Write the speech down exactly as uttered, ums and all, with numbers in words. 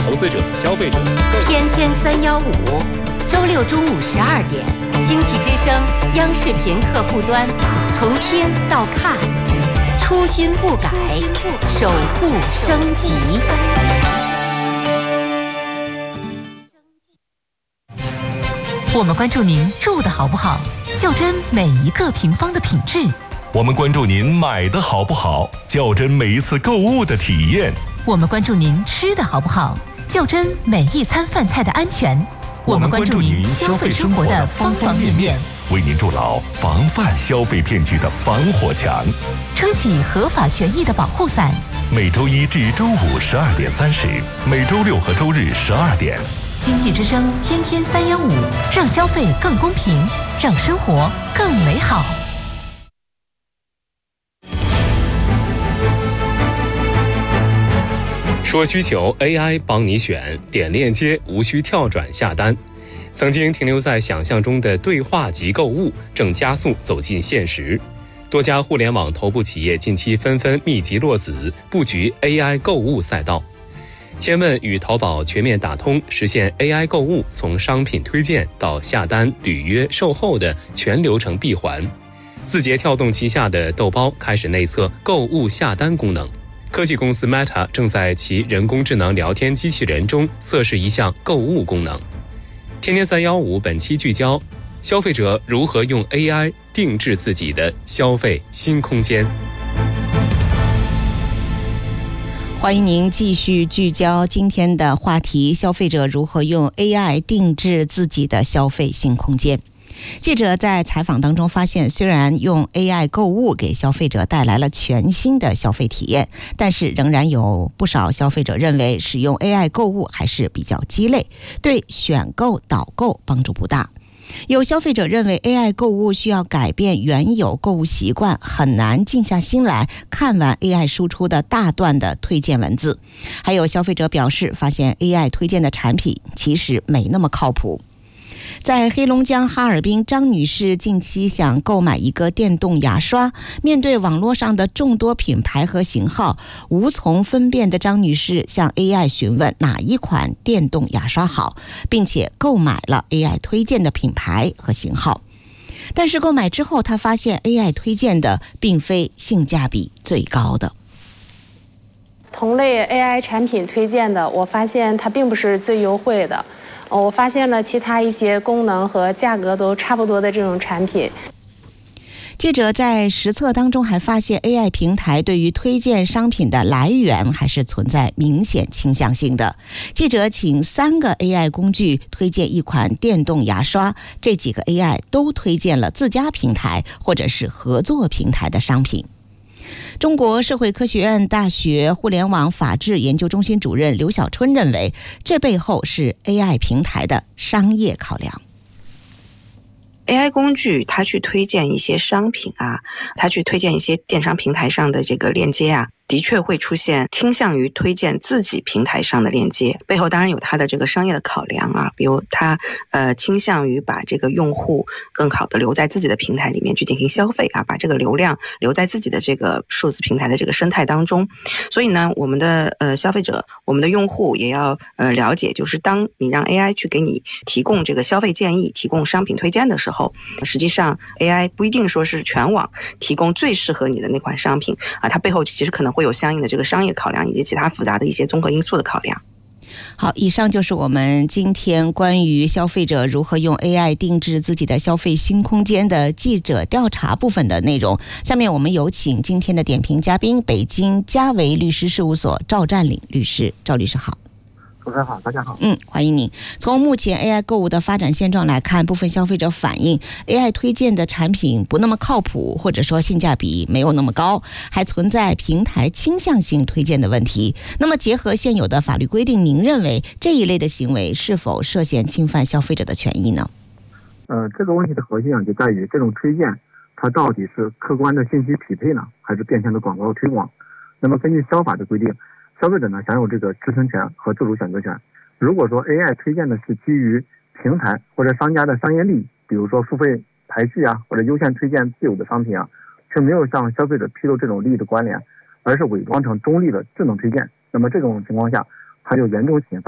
投资者、消费者。 天天三幺五，周六中午十二点，经济之声央视频客户端，从听到看，初心不改，守护升级。 我们关注您住的好不好，较真每一个平方的品质。 我们关注您买的好不好，较真每一次购物的体验。 我们关注您吃的好不好，较真每一餐饭菜的安全。 我们关注您消费生活的方方面面，为您筑牢防范消费骗局的防火墙， 撑起合法权益的保护伞。 每周一至周五十二点三十，每周六和周日十二点。 经济之声天天三幺五，让消费更公平，让生活更美好。 说需求 A I 帮你选，点链接无需跳转下单。曾经停留在想象中的对话即购物，正加速走进现实。多家互联网头部企业近期纷纷密集落子，布局 A I 购物赛道。千问与淘宝全面打通，实现 A I 购物从商品推荐到下单、履约、售后的全流程闭环。字节跳动旗下的豆包开始内测购物下单功能。科技公司 Meta 正在其人工智能聊天机器人中测试一项购物功能。天天三幺五本期聚焦：消费者如何用 A I 定制自己的消费新空间。 欢迎您继续聚焦今天的话题：消费者如何用 A I 定制自己的消费新空间。记者在采访当中发现，虽然用 A I 购物给消费者带来了全新的消费体验，但是仍然有不少消费者认为使用 A I 购物还是比较鸡肋，对选购导购帮助不大。有消费者认为 A I 购物需要改变原有购物习惯，很难静下心来看完 A I 输出的大段的推荐文字。还有消费者表示，发现 A I 推荐的产品其实没那么靠谱。在黑龙江哈尔滨，张女士近期想购买一个电动牙刷，面对网络上的众多品牌和型号，无从分辨的张女士向 A I 询问哪一款电动牙刷好，并且购买了 A I 推荐的品牌和型号。但是购买之后，她发现 A I 推荐的并非性价比最高的。 同类 A I 产品推荐的，我发现它并不是最优惠的。我发现了其他一些功能和价格都差不多的这种产品。 记者在实测当中还发现 A I 平台对于推荐商品的来源还是存在明显倾向性的。记者请三个 A I 工具推荐一款电动牙刷，这几个 A I 都推荐了自家平台或者是合作平台的商品。中国社会科学院大学互联网法治研究中心主任刘小春认为，这背后是 A I 平台的商业考量。 A I 工具它去推荐一些商品啊，它去推荐一些电商平台上的这个链接啊，的确会出现倾向于推荐自己平台上的链接，背后当然有它的这个商业的考量啊，比如它呃倾向于把这个用户更好的留在自己的平台里面去进行消费啊，把这个流量留在自己的这个数字平台的这个生态当中。所以呢，我们的呃消费者，我们的用户也要呃了解，就是当你让 A I 去给你提供这个消费建议、提供商品推荐的时候，实际上 A I 不一定说是全网提供最适合你的那款商品啊，它背后其实可能会有相应的这个商业考量以及其他复杂的一些综合因素的考量。 好，以上就是我们今天关于消费者如何用 A I 定制自己的消费新空间的记者调查部分的内容。下面我们有请今天的点评嘉宾，北京嘉维律师事务所赵占领律师。赵律师好。 主持人好，大家好。 嗯，欢迎您。从目前 A I 购物的发展现状来看，部分消费者反映 A I 推荐的产品不那么靠谱，或者说性价比没有那么高，还存在平台倾向性推荐的问题。那么结合现有的法律规定，您认为这一类的行为是否涉嫌侵犯消费者的权益呢？ 呃，这个问题的核心啊，就在于这种推荐它到底是客观的信息匹配呢，还是变相的广告推广？那么根据消法的规定，消费者呢享有这个知情权和自主选择权。如果说 A I 推荐的是基于平台或者商家的商业利益，比如说付费排序啊，或者优先推荐自有的商品啊，却没有向消费者披露这种利益的关联，而是伪装成中立的智能推荐，那么这种情况下，它就严重侵犯